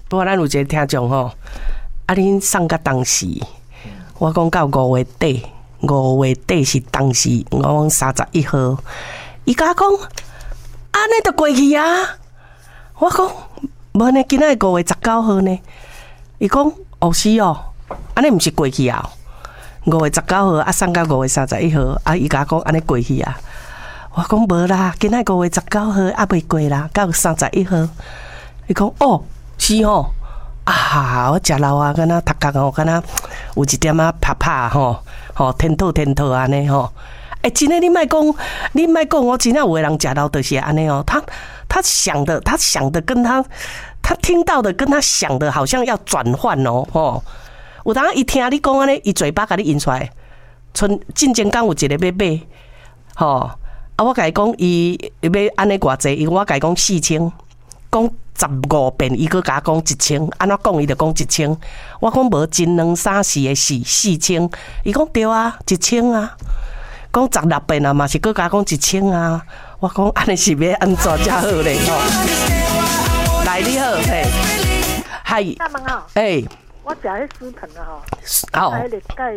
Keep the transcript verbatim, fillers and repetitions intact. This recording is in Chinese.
不过咱有一个听众吼，啊，恁送到当时，我讲到五月底，五月底是当时，我讲三十一号，伊甲我讲，安尼就过去啊。我讲，无呢，今仔五月十九号呢。伊讲，哦是哦，安尼毋是过去啊。五月十九號啊，送到五月三十一號啊，伊甲我講安尼過去啊。我講無啦，今仔五月十九號啊未過啦，到三十一號。伊講哦，是哦，啊，我食老啊，敢若頭殼吼，敢若有一點仔拍拍吼，吼天吐天吐安尼吼。哎、欸，真的你莫講，你莫講，我真正有個人食老就是安尼哦。他他想的，他想的跟他他聽到的跟他想的，好像要轉換哦，吼。有當伊聽你講安尼，伊嘴巴甲你印出來。春進前講有一個要買，吼啊！我甲伊講，伊要安尼偌濟，伊我甲伊講四千，講十五遍，伊閣甲我講一千，安怎講伊就講一千。我講無一兩三四個四四千，伊講對啊，一千啊。講十六遍啊，嘛是閣甲我講一千啊。我講安尼是要安怎才好咧？吼，來你好，嘿，係， 大門好， 誒。 我食迄舒騰啊吼， 好， 迄個鈣